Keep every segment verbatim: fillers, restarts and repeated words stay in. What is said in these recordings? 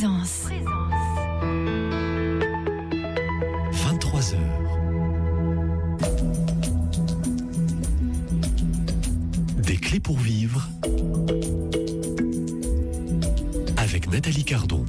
Présence. vingt-trois heures. Des clés pour vivre avec Nathalie Cardon.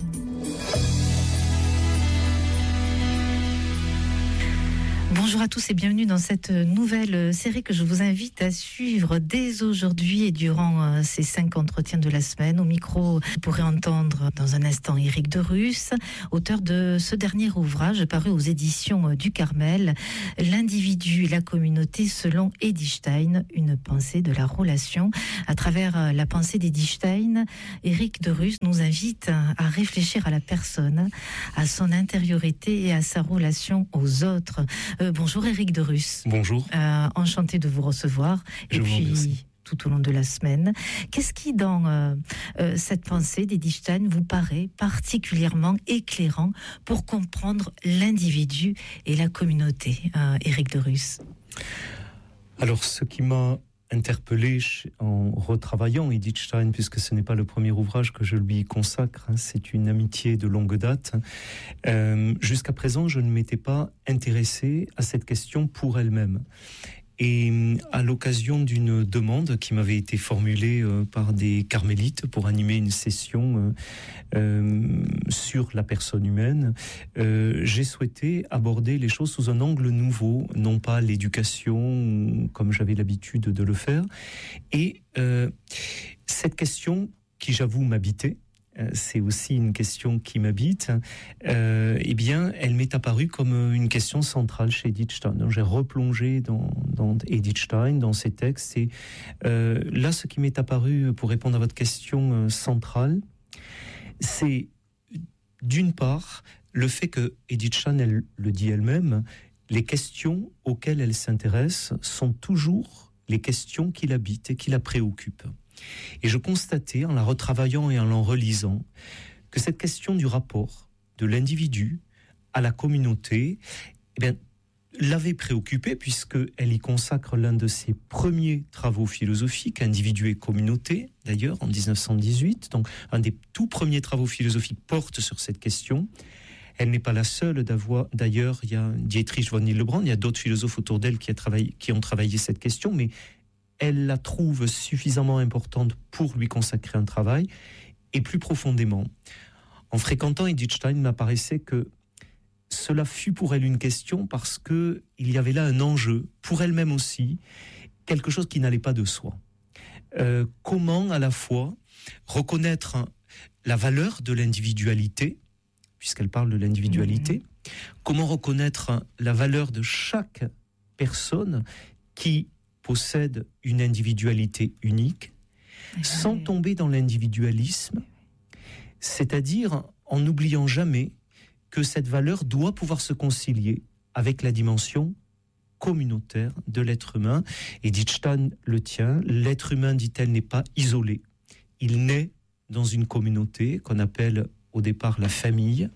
Bonjour à tous et bienvenue dans cette nouvelle série que je vous invite à suivre dès aujourd'hui et durant ces cinq entretiens de la semaine. Au micro, vous pourrez entendre dans un instant Éric Derus, auteur de ce dernier ouvrage paru aux éditions du Carmel, L'individu et la communauté selon Edith Stein, une pensée de la relation. À travers la pensée d'Edith Stein, Éric Derus nous invite à réfléchir à la personne, à son intériorité et à sa relation aux autres. Euh, bonjour Éric Derus. Bonjour. Euh, enchanté de vous recevoir. Je et vous puis remercie. Tout au long de la semaine. Qu'est-ce qui, dans euh, euh, cette pensée d'Edith Stein, vous paraît particulièrement éclairant pour comprendre l'individu et la communauté, euh, Éric Derus? Alors, ce qui m'a interpellé en retravaillant Edith Stein, puisque ce n'est pas le premier ouvrage que je lui consacre, hein, c'est une amitié de longue date. Euh, jusqu'à présent, je ne m'étais pas intéressé à cette question pour elle-même. Et à l'occasion d'une demande qui m'avait été formulée euh, par des carmélites pour animer une session euh, euh, sur la personne humaine, euh, j'ai souhaité aborder les choses sous un angle nouveau, non pas l'éducation comme j'avais l'habitude de le faire. Et euh, cette question qui, j'avoue, m'habitait, c'est aussi une question qui m'habite, euh, eh bien, elle m'est apparue comme une question centrale chez Edith Stein. Donc, j'ai replongé dans, dans Edith Stein, dans ses textes, et euh, là, ce qui m'est apparu, pour répondre à votre question euh, centrale, c'est, d'une part, le fait que Edith Stein, elle le dit elle-même, les questions auxquelles elle s'intéresse sont toujours les questions qui l'habitent et qui la préoccupent. Et je constatais, en la retravaillant et en la relisant, que cette question du rapport de l'individu à la communauté, eh bien, l'avait préoccupée, puisqu'elle y consacre l'un de ses premiers travaux philosophiques, Individu et communauté, d'ailleurs, en dix-neuf cent dix-huit. Donc, un des tout premiers travaux philosophiques porte sur cette question. Elle n'est pas la seule d'avoir, d'ailleurs, il y a Dietrich von Hildebrand, il y a d'autres philosophes autour d'elle qui, a travaillé, qui ont travaillé cette question, mais elle la trouve suffisamment importante pour lui consacrer un travail, et plus profondément. En fréquentant Edith Stein, il m'apparaissait que cela fut pour elle une question parce qu'il y avait là un enjeu, pour elle-même aussi, quelque chose qui n'allait pas de soi. Euh, comment à la fois reconnaître la valeur de l'individualité, puisqu'elle parle de l'individualité, mmh. comment reconnaître la valeur de chaque personne qui possède une individualité unique, sans tomber dans l'individualisme, c'est-à-dire en n'oubliant jamais que cette valeur doit pouvoir se concilier avec la dimension communautaire de l'être humain. Edith Stein le tient, l'être humain, dit-elle, n'est pas isolé. Il naît dans une communauté qu'on appelle au départ la famille,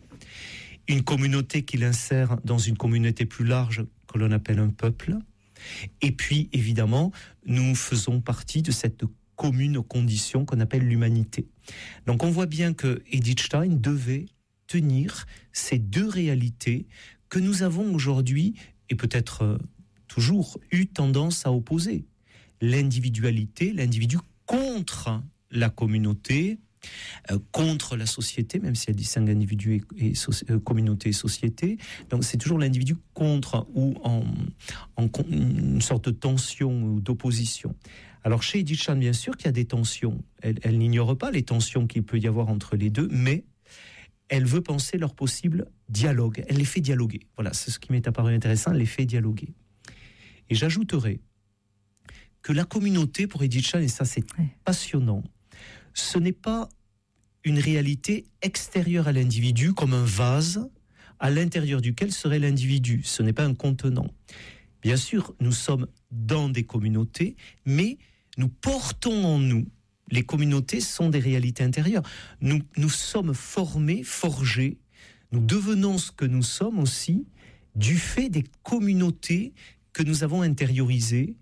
une communauté qui l'insère dans une communauté plus large que l'on appelle un peuple. Et puis, évidemment, nous faisons partie de cette commune condition qu'on appelle l'humanité. Donc, on voit bien que Edith Stein devait tenir ces deux réalités que nous avons aujourd'hui, et peut-être euh, toujours, eu tendance à opposer. L'individualité, l'individu contre la communauté, Euh, contre la société, même si elle distingue individu et, et so, euh, communauté et société. Donc c'est toujours l'individu contre ou en, en une sorte de tension ou d'opposition. Alors chez Edith Stein, bien sûr qu'il y a des tensions. Elle, elle n'ignore pas les tensions qu'il peut y avoir entre les deux, mais elle veut penser leur possible dialogue. Elle les fait dialoguer. Voilà, c'est ce qui m'est apparu intéressant, elle les fait dialoguer. Et j'ajouterai que la communauté, pour Edith Stein, et ça c'est ouais. passionnant, ce n'est pas une réalité extérieure à l'individu comme un vase à l'intérieur duquel serait l'individu. Ce n'est pas un contenant. Bien sûr, nous sommes dans des communautés, mais nous portons en nous. Les communautés sont des réalités intérieures. Nous, nous sommes formés, forgés. Nous devenons ce que nous sommes aussi du fait des communautés que nous avons intériorisées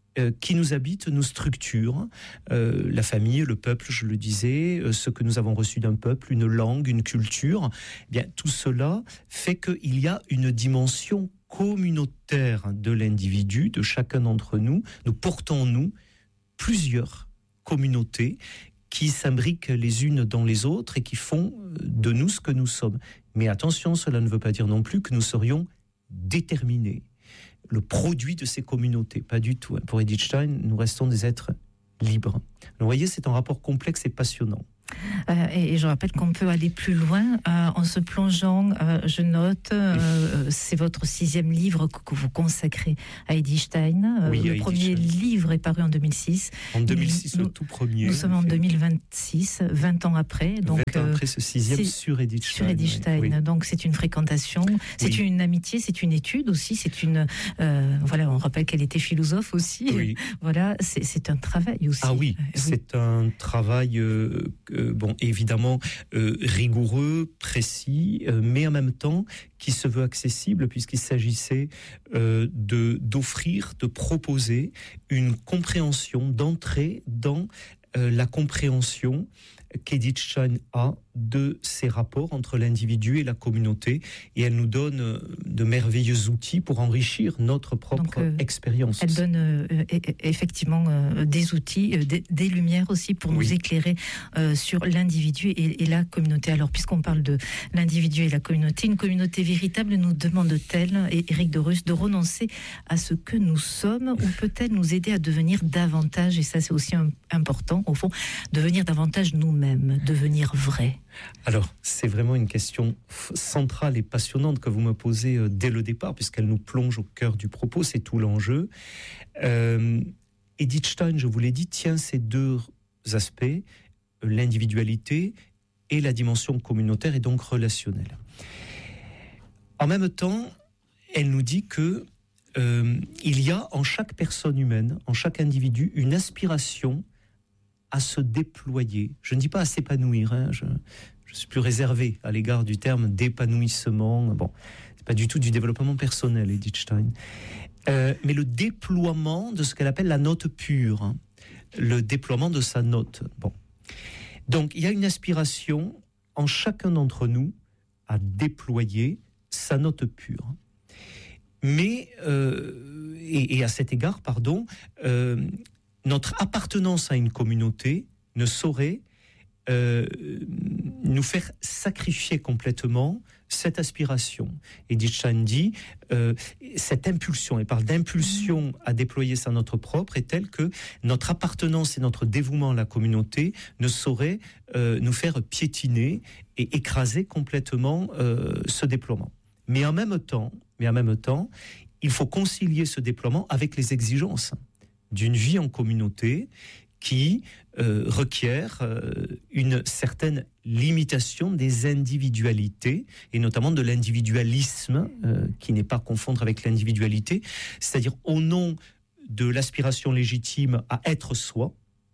euh, qui nous habitent, nous structurent. Euh, la famille, le peuple, je le disais, euh, ce que nous avons reçu d'un peuple, une langue, une culture. Eh bien, tout cela fait qu'il y a une dimension communautaire de l'individu, de chacun d'entre nous. Nous portons en nous plusieurs communautés qui s'imbriquent les unes dans les autres et qui font de nous ce que nous sommes. Mais attention, cela ne veut pas dire non plus que nous serions déterminés, le produit de ces communautés. Pas du tout. Pour Edith Stein, nous restons des êtres libres. Donc, vous voyez, c'est un rapport complexe et passionnant. Euh, et, et je rappelle qu'on peut aller plus loin euh, en se plongeant, euh, je note, euh, c'est votre sixième livre que, que vous consacrez à Edith Stein. Euh, oui, le premier Stein. livre est paru en deux mille six. En deux mille six, nous, le tout premier. Nous sommes en deux mille vingt-six, vingt ans après. Donc, vingt ans après ce sixième sur Edith Stein. Sur Edith Stein. Oui. Donc c'est une fréquentation, c'est oui. une amitié, c'est une étude aussi, c'est une... Euh, voilà, on rappelle qu'elle était philosophe aussi. Oui. Voilà, c'est, c'est un travail aussi. Ah oui, euh, c'est oui. un travail... Euh, euh, bon, évidemment, Euh, rigoureux, précis, euh, mais en même temps qui se veut accessible puisqu'il s'agissait euh, de, d'offrir, de proposer une compréhension, d'entrer dans euh, la compréhension qu'Edith Stein a de ces rapports entre l'individu et la communauté, et elle nous donne de merveilleux outils pour enrichir notre propre Donc, euh, expérience. Elle donne euh, effectivement euh, des outils, euh, des, des lumières aussi pour oui. nous éclairer euh, sur l'individu et, et la communauté. Alors, puisqu'on parle de l'individu et la communauté, une communauté véritable nous demande-t-elle, et Éric de Rust, de renoncer à ce que nous sommes, ou peut-elle nous aider à devenir davantage, et ça c'est aussi un, important au fond, devenir davantage nous-mêmes, devenir vrai? Alors, c'est vraiment une question centrale et passionnante que vous me posez euh, dès le départ, puisqu'elle nous plonge au cœur du propos, c'est tout l'enjeu. Euh, Edith Stein, je vous l'ai dit, tient ces deux aspects, l'individualité et la dimension communautaire et donc relationnelle. En même temps, elle nous dit que euh, il y a en chaque personne humaine, en chaque individu, une aspiration à se déployer. Je ne dis pas à s'épanouir, hein, je, je suis plus réservé à l'égard du terme d'épanouissement. Bon, c'est pas du tout du développement personnel, Edith Stein. Euh, mais le déploiement de ce qu'elle appelle la note pure, hein, le déploiement de sa note. Bon. Donc, il y a une aspiration en chacun d'entre nous à déployer sa note pure. Mais, euh, et, et à cet égard, pardon, euh, notre appartenance à une communauté ne saurait euh, nous faire sacrifier complètement cette aspiration. Edith Stein dit, euh, cette impulsion, elle parle d'impulsion à déployer sa note propre, est telle que notre appartenance et notre dévouement à la communauté ne sauraient euh, nous faire piétiner et écraser complètement euh, ce déploiement. Mais en même temps, mais en même temps, il faut concilier ce déploiement avec les exigences d'une vie en communauté qui euh, requiert euh, une certaine limitation des individualités, et notamment de l'individualisme, euh, qui n'est pas à confondre avec l'individualité, c'est-à-dire au nom de l'aspiration légitime à être soi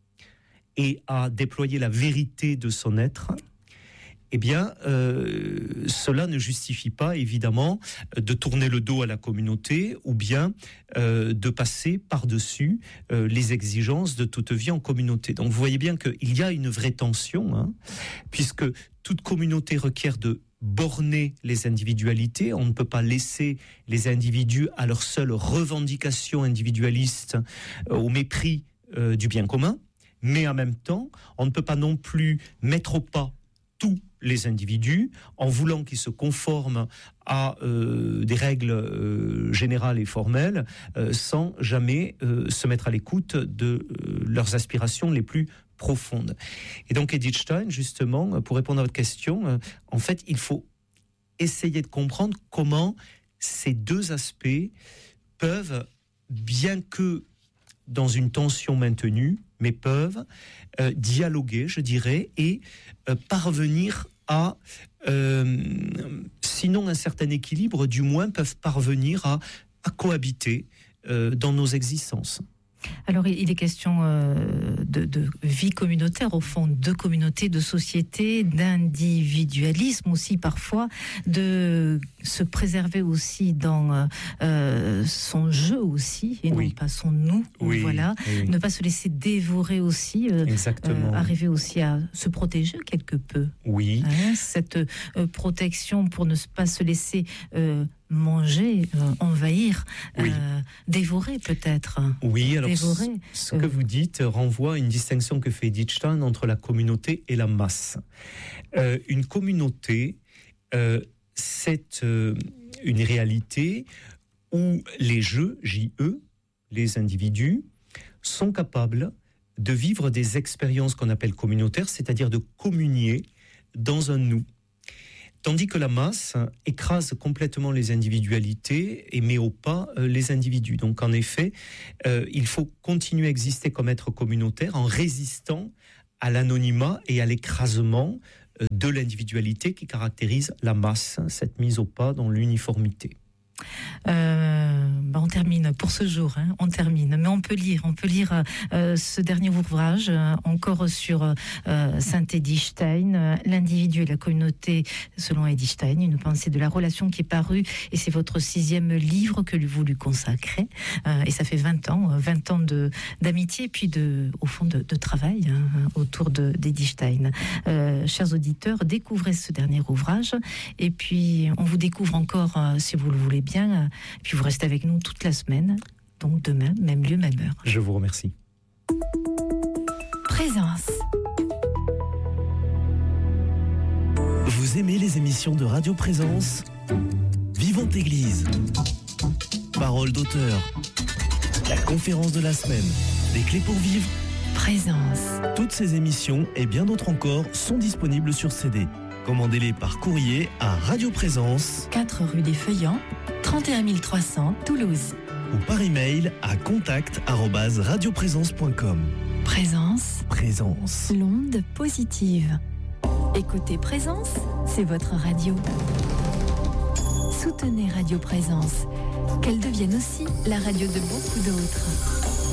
et à déployer la vérité de son être, eh bien, euh, cela ne justifie pas, évidemment, de tourner le dos à la communauté ou bien euh, de passer par-dessus euh, les exigences de toute vie en communauté. Donc, vous voyez bien qu'il y a une vraie tension, hein, puisque toute communauté requiert de borner les individualités. On ne peut pas laisser les individus à leur seule revendication individualiste euh, au mépris euh, du bien commun. Mais en même temps, on ne peut pas non plus mettre au pas tous les individus en voulant qu'ils se conforment à euh, des règles euh, générales et formelles euh, sans jamais euh, se mettre à l'écoute de euh, leurs aspirations les plus profondes. Et donc Edith Stein, justement, pour répondre à votre question, euh, en fait, il faut essayer de comprendre comment ces deux aspects peuvent, bien que dans une tension maintenue, mais peuvent euh, dialoguer, je dirais, et euh, parvenir à, euh, sinon un certain équilibre, du moins peuvent parvenir à, à cohabiter euh, dans nos existences. Alors, il est question euh, de, de vie communautaire, au fond, de communauté, de société, d'individualisme aussi parfois, de se préserver aussi dans euh, son jeu aussi, et oui. non pas son nous, oui, voilà. Oui. Ne pas se laisser dévorer aussi, euh, Exactement. Euh, arriver aussi à se protéger quelque peu. Oui. Hein, cette euh, protection pour ne pas se laisser euh, manger, euh, envahir, oui. euh, dévorer peut-être. Oui, alors dévorer. ce, ce que vous dites renvoie à une distinction que fait Edith Stein entre la communauté et la masse. Euh, une communauté, euh, c'est euh, une réalité où les jeux, J E, les individus, sont capables de vivre des expériences qu'on appelle communautaires, c'est-à-dire de communier dans un nous. Tandis que la masse écrase complètement les individualités et met au pas euh, les individus. Donc en effet, euh, il faut continuer à exister comme être communautaire en résistant à l'anonymat et à l'écrasement euh, de l'individualité qui caractérise la masse, cette mise au pas dans l'uniformité. Euh, bah on termine pour ce jour, hein, on termine, mais on peut lire, on peut lire euh, ce dernier ouvrage euh, encore sur euh, Saint Edith Stein, euh, l'individu et la communauté selon Edith Stein, une pensée de la relation qui est parue, et c'est votre sixième livre que vous lui consacrez, euh, et ça fait vingt ans, vingt ans de d'amitié et puis de, au fond de, de travail hein, autour de d'Edith Stein. Euh, chers auditeurs, découvrez ce dernier ouvrage, et puis on vous découvre encore euh, si vous le voulez bien, puis vous restez avec nous toute la semaine, donc demain, même lieu, même heure. Je vous remercie. Présence. Vous aimez les émissions de Radio Présence ? Vivante Église. Parole d'auteur. La conférence de la semaine. Des clés pour vivre. Présence. Toutes ces émissions et bien d'autres encore sont disponibles sur C D. Commandez-les par courrier à Radio Présence, quatre rue des Feuillants, trente et un mille trois cents, Toulouse. Ou par email à contact arobase radioprésence point com. Présence. Présence. L'onde positive. Écoutez Présence, c'est votre radio. Soutenez Radio Présence, qu'elle devienne aussi la radio de beaucoup d'autres.